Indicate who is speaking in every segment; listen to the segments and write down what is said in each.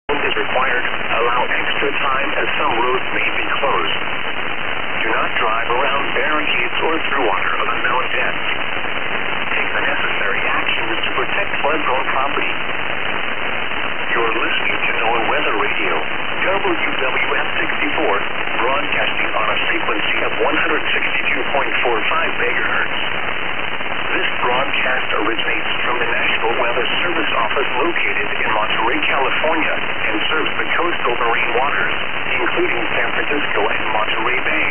Speaker 1: is required. Allow extra time as some roads may be closed. Do not drive around barricades or through water of unknown depth. Take the necessary actions to protect flood-prone property. You're listening to NOAA Weather Radio, WWF 64, broadcasting on a frequency of 162.45 megahertz. This broadcast originates from the National Weather Service Office located in Monterey, California, and serves the coastal marine waters, including San Francisco and Monterey Bay.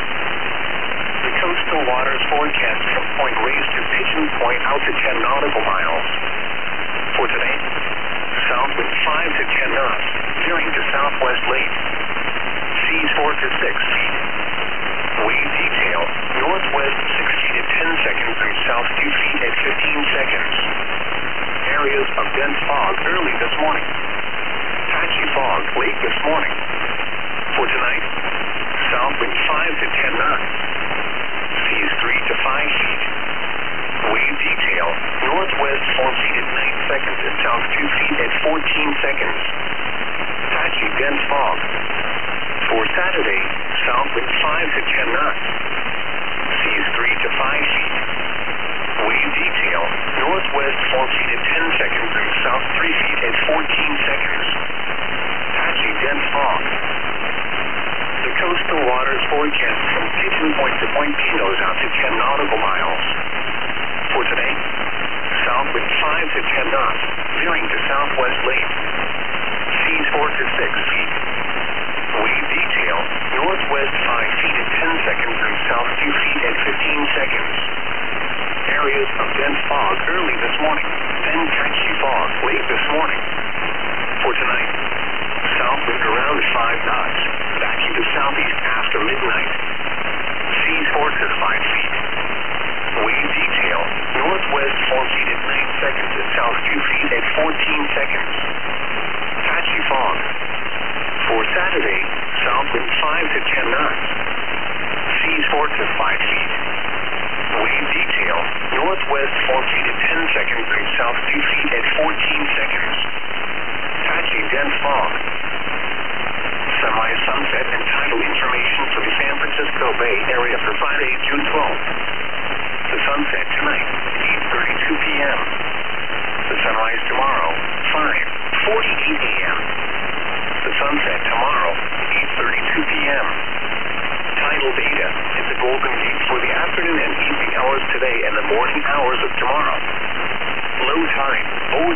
Speaker 1: The coastal waters forecast from Point Reyes to Pigeon Point out to 10 nautical miles. For today, south wind 5 to 10 knots, veering to southwest late. Seas 4 to 6 feet. Wave detail, northwest 60 to 10 seconds and south 2 feet at 15 seconds. Areas of dense fog early this morning. Patchy fog late this morning. For tonight, south wind 5 to 10 knots. Seas 3 to 5 feet. Wave detail, northwest 4 feet at 9 seconds and south 2 feet at 14 seconds. Patchy dense fog. For Saturday, south wind 5 to 10 knots. Seas 3 to 5 feet. Wave detail, northwest 4 feet at 10 seconds and south 3 feet at 14 seconds. Patchy dense fog. The coastal waters forecast from Pigeon Point to Point Pinos out to 10 nautical miles. For today, south wind 5 to 10 knots, veering to southwest late. Seas 4 to 6 feet. Wave detail, northwest 5 feet at 10 seconds and south 2 feet at 15 seconds. Areas of dense fog early this morning, then patchy fog late this morning. For tonight, south wind around 5 knots, backing to southeast after midnight. Seas 4 to 5 feet. Wave detail, northwest 4 feet at 9 seconds and south 2 feet at 14 seconds. Patchy fog. For Saturday, south wind 5 to 10 knots. Seas 4 to 5 feet. Wave detail, northwest 4 feet at 10 seconds and south 2 feet at 14 seconds. Patchy dense fog. Semi-sunset and tidal information for the San Francisco Bay Area for Friday, June 12th. The sunset tonight, 8:32 p.m. The sunrise tomorrow, 5:48 a.m. The sunset tomorrow, 8:32 p.m. Tidal data at the Golden Gate for the afternoon and evening hours today and the morning hours of tomorrow. Low tide,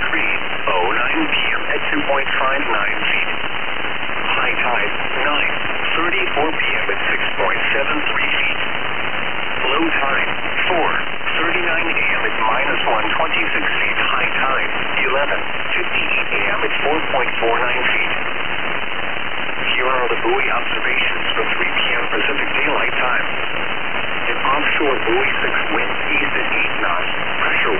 Speaker 1: 03:09 p.m. at 2.59 feet. High tide, 9:34 p.m. at 6.73 feet. Low tide, 4:39 a.m. at -126 feet. High tide, 11:58 a.m. at 4.49 feet. Here are the buoy observations for 3 p.m. Pacific Daylight Time. An offshore buoy 6 winds east at 8 knots, pressure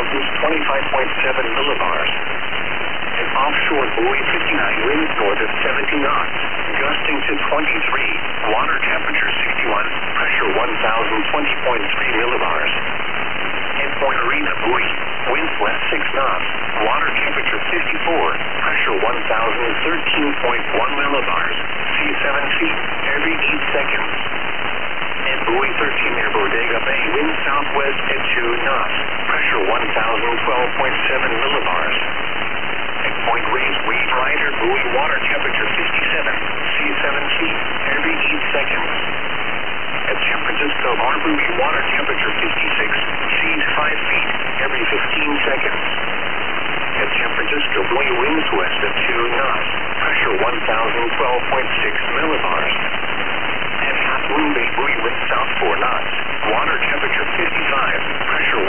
Speaker 1: 1,025.7 millibars. An offshore buoy 59 winds north at 70 knots, gusting to 23, water temperature 61, pressure 1,020.3 millibars. At Point Arena buoy, winds west 6 knots, water temperature 54, pressure 1,013.1 millibars, sea 7 feet, every 8 seconds. At buoy 13 near Bodega Bay, wind southwest at 2 knots, pressure 1,012.7 millibars. At Point Reyes Wave Rider buoy, water temperature 57, sea 7 feet, every 8 seconds. At San Francisco Bar buoy, water temperature 56, seas 5 feet, every 15 seconds. At San Francisco buoy, winds west at 2 knots, pressure 1,012.6 millibars. At Half Moon Bay buoy, wind south 4 knots, water temperature 55, pressure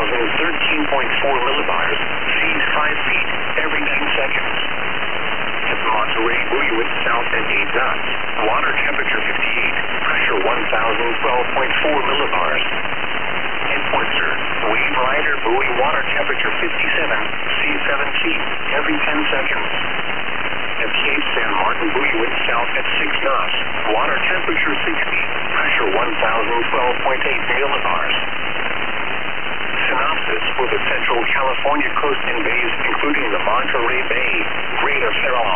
Speaker 1: 1,013.4 millibars, seas 5 feet, every 9 seconds. At Monterey buoy, wind south at 8 knots, water temperature 58, pressure 1,012.4 millibars. At Pointer, Wave Rider buoy, water temperature 57, sea 7 feet, every 10 seconds. At Cape San Martin buoy, wind south at 6 knots, water temperature 60, pressure 1,012.8 millibars. Synopsis for the Central California coast and bays, including the Monterey Bay, Greater Carolina.